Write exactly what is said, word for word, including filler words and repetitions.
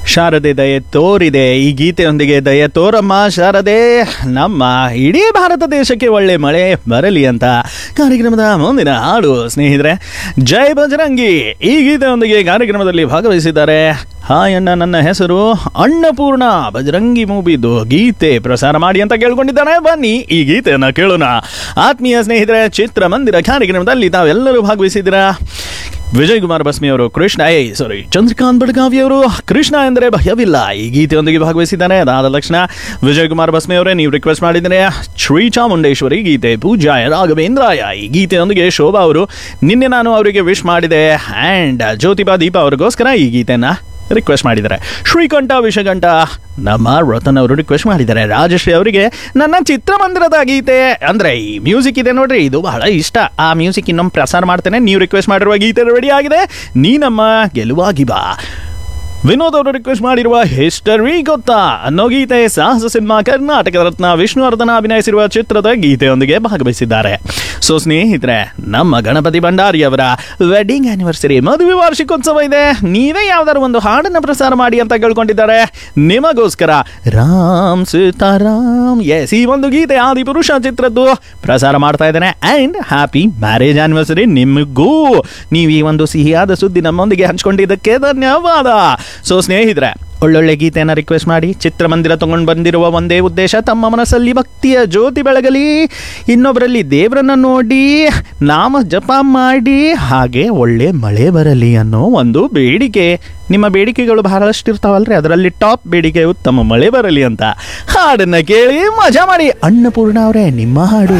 ಶಾರದೆ ದಯೆ ತೋರಿದೆ. ಈ ಗೀತೆಯೊಂದಿಗೆ ದಯೆ ತೋರಮ್ಮ ಶಾರದೆ, ನಮ್ಮ ಇಡೀ ಭಾರತ ದೇಶಕ್ಕೆ ಒಳ್ಳೆ ಮಳೆ ಬರಲಿ ಅಂತ ಕಾರ್ಯಕ್ರಮದ ಮುಂದಿನ ಹಾಡು ಸ್ನೇಹಿತರೆ ಜೈ ಬಜರಂಗಿ. ಈ ಗೀತೆಯೊಂದಿಗೆ ಕಾರ್ಯಕ್ರಮದಲ್ಲಿ ಭಾಗವಹಿಸಿದ್ದಾರೆ. ಹಾಯ್ ಅಣ್ಣ, ನನ್ನ ಹೆಸರು ಅನ್ನಪೂರ್ಣ, ಬಜರಂಗಿ ಮೂವಿದು ಗೀತೆ ಪ್ರಸಾರ ಮಾಡಿ ಅಂತ ಕೇಳ್ಕೊಂಡಿದ್ದಾನೆ. ಬನ್ನಿ ಈ ಗೀತೆಯನ್ನು ಕೇಳೋಣ. ಆತ್ಮೀಯ ಸ್ನೇಹಿತರೆ, ಚಿತ್ರಮಂದಿರ ಕಾರ್ಯಕ್ರಮದಲ್ಲಿ ತಾವೆಲ್ಲರೂ ಭಾಗವಹಿಸಿದ್ದೀರಾ. ವಿಜಯ್ ಕುಮಾರ್ ಬಸ್ಮಿ ಅವರು ಕೃಷ್ಣ ಏ ಸಾರಿ ಚಂದ್ರಕಾಂತ್ ಬಡ್ಗಾವಿ ಅವರು ಕೃಷ್ಣ ಎಂದರೆ ಭಯವಿಲ್ಲ ಈ ಗೀತೆಯೊಂದಿಗೆ ಭಾಗವಹಿಸಿದ್ದಾನೆ. ಅದಾದ ತಕ್ಷಣ ವಿಜಯ್ ಕುಮಾರ್ ಬಸ್ಮಿ ಅವರೇ ನೀವು ರಿಕ್ವೆಸ್ಟ್ ಮಾಡಿದರೆ ಶ್ರೀ ಚಾಮುಂಡೇಶ್ವರಿ ಗೀತೆ ಪೂಜಾಯ ರಾಘವೇಂದ್ರಾಯ ಈ ಗೀತೆಯೊಂದಿಗೆ ಶೋಭಾ ಅವರು ನಿನ್ನೆ ನಾನು ಅವರಿಗೆ ವಿಶ್ ಮಾಡಿದೆ. ಆ್ಯಂಡ್ ಜ್ಯೋತಿಬಾ ದೀಪಾ ಅವರಿಗೋಸ್ಕರ ಈ ಗೀತೆಯನ್ನು ರಿಕ್ವೆಸ್ಟ್ ಮಾಡಿದ್ದಾರೆ. ಶ್ರೀಕಂಠ ವಿಷಕಂಠ ನಮ್ಮ ರತನ್ ಅವರು ರಿಕ್ವೆಸ್ಟ್ ಮಾಡಿದ್ದಾರೆ. ರಾಜಶ್ರೀ ಅವರಿಗೆ ನನ್ನ ಚಿತ್ರಮಂದಿರದ ಗೀತೆ ಅಂದರೆ ಈ ಮ್ಯೂಸಿಕ್ ಇದೆ ನೋಡ್ರಿ, ಇದು ಬಹಳ ಇಷ್ಟ, ಆ ಮ್ಯೂಸಿಕ್ ಇನ್ನೊಮ್ಮೆ ಪ್ರಸಾರ ಮಾಡ್ತೇನೆ. ನೀವು ರಿಕ್ವೆಸ್ಟ್ ಮಾಡಿರುವ ಗೀತೆ ರೆಡಿ ಆಗಿದೆ, ನೀ ನಮ್ಮ ಗೆಲುವಾಗಿ ಬಾ. ವಿನೋದ್ ಅವರು ರಿಕ್ವೆಸ್ಟ್ ಮಾಡಿರುವ ಹಿಸ್ಟರಿ ಗೊತ್ತಾ ಅನ್ನೋ ಗೀತೆ ಸಾಹಸ ಸಿನಿಮಾ ಕರ್ನಾಟಕ ರತ್ನ ವಿಷ್ಣುವರ್ಧನ ಅಭಿನಯಿಸಿರುವ ಚಿತ್ರದ ಗೀತೆಯೊಂದಿಗೆ ಭಾಗವಹಿಸಿದ್ದಾರೆ. ಸೊ ಸ್ನೇಹಿತರೆ, ನಮ್ಮ ಗಣಪತಿ ಭಂಡಾರಿ ಅವರ ವೆಡ್ಡಿಂಗ್ ಆನಿವರ್ಸರಿ ಮದುವೆ ವಾರ್ಷಿಕೋತ್ಸವ ಇದೆ, ನೀವೇ ಯಾವ್ದಾದ್ರು ಒಂದು ಹಾಡನ್ನು ಪ್ರಸಾರ ಮಾಡಿ ಅಂತ ಕೇಳ್ಕೊಂಡಿದ್ದಾರೆ. ನಿಮಗೋಸ್ಕರ ರಾಮ್ ಸೀತಾರಾಮ್ ಎಸ್ ಈ ಒಂದು ಗೀತೆ ಆದಿಪುರುಷ ಚಿತ್ರದ್ದು ಪ್ರಸಾರ ಮಾಡ್ತಾ ಇದ್ದೇನೆ. ಆ್ಯಂಡ್ ಹ್ಯಾಪಿ ಮ್ಯಾರೇಜ್ ಆನಿವರ್ಸರಿ ನಿಮಗೂ. ನೀವು ಈ ಒಂದು ಸಿಹಿಯಾದ ಸುದ್ದಿ ನಮ್ಮೊಂದಿಗೆ ಹಂಚ್ಕೊಂಡಿದ್ದಕ್ಕೆ ಧನ್ಯವಾದ. ಸೊ ಸ್ನೇಹಿತರೆ, ಒಳ್ಳೊಳ್ಳೆ ಗೀತೆಯನ್ನು ರಿಕ್ವೆಸ್ಟ್ ಮಾಡಿ ಚಿತ್ರಮಂದಿರ ತಗೊಂಡು ಬಂದಿರುವ ಒಂದೇ ಉದ್ದೇಶ, ತಮ್ಮ ಮನಸ್ಸಲ್ಲಿ ಭಕ್ತಿಯ ಜ್ಯೋತಿ ಬೆಳಗಲಿ, ಇನ್ನೊಬ್ಬರಲ್ಲಿ ದೇವರನ್ನ ನೋಡಿ ನಾಮ ಜಪ ಮಾಡಿ, ಹಾಗೆ ಒಳ್ಳೆ ಮಳೆ ಬರಲಿ ಅನ್ನೋ ಒಂದು ಬೇಡಿಕೆ. ನಿಮ್ಮ ಬೇಡಿಕೆಗಳು ಬಹಳಷ್ಟು ಇರ್ತಾವಲ್ರಿ, ಅದರಲ್ಲಿ ಟಾಪ್ ಬೇಡಿಕೆ ಉತ್ತಮ ಮಳೆ ಬರಲಿ ಅಂತ. ಹಾಡನ್ನು ಕೇಳಿ ಮಜಾ ಮಾಡಿ. ಅನ್ನಪೂರ್ಣ ಅವರೇ, ನಿಮ್ಮ ಹಾಡು.